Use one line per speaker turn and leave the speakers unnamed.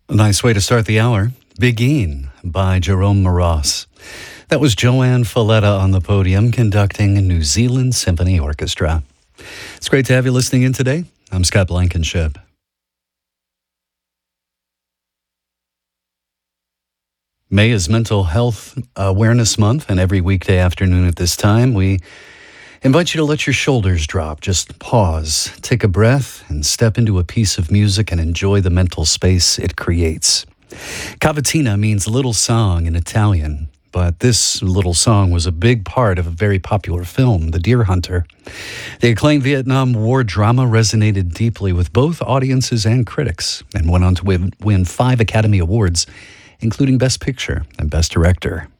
A nice way to start the hour. Begin by Jerome Moross. That was Joanne Falletta on the podium conducting New Zealand Symphony Orchestra. It's great to have you listening in today. I'm Scott Blankenship. May is Mental Health Awareness Month, and every weekday afternoon at this time, we invite you to let your shoulders drop. Just pause, take a breath, and step into a piece of music and enjoy the mental space it creates. Cavatina means little song in Italian, but this little song was a big part of a very popular film, The Deer Hunter. The acclaimed Vietnam War drama resonated deeply with both audiences and critics, and went on to win 5 Academy Awards, including Best Picture and Best Director.